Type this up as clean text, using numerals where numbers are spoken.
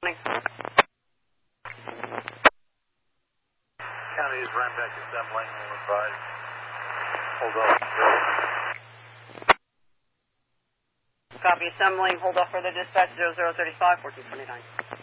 County is Rambeck assembling, will advise. Hold off. Copy, assembling, hold off further dispatch 0035, 1429.